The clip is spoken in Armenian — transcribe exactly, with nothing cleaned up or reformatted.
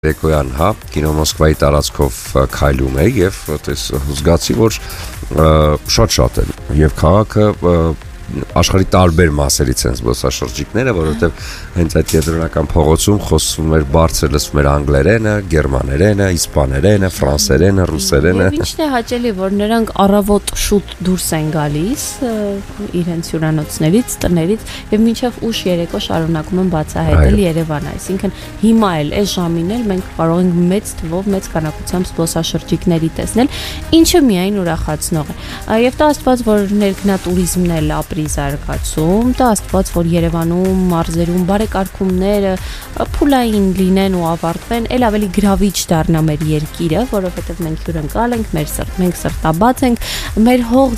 Երեկոյան, հա, կինո Մոսկվայի տարածքով քայլում էի եւ զգացի, որ շատ-շատ են եւ քաղաքը աշխարհի տարբեր մասերից են զբոսաշրջիկները, որովհետեւ հենց այդ կենտրոնական փողոցում խոսվում էր բարձր լսվում էր անգլերենը, գերմաներենը, իսպաներենը, ֆրանսերենը, ռուսերենը։ Եվ ինչն է հաճելի, որ նրանք առավոտ շուտ դուրս են գալիս իրենց հյուրանոցներից, տներից եւ մինչեւ ուշ երեկո շարունակում են բացահայտել Երևանը, այսինքն հիմա էլ այս ժամին էլ մենք կարող ենք մեծ թվով, մեծ քանակությամբ զբոսաշրջիկների տեսնել, ինչը միայն ուրախացնող է։ Եվ դա աստված, որ ներքնատուրիզմն էլ ապրի զարգացում, դա աստված, որ Երևանում մարզերում բարեկարգումները փուլային լինեն ու ավարտվեն, ել ավելի գրավիչ դառնա մեր երկիրը, որովհետև մենք հյուրընկալ ենք, մեր սրտ, մենք սրտաբաց ենք, մեր հող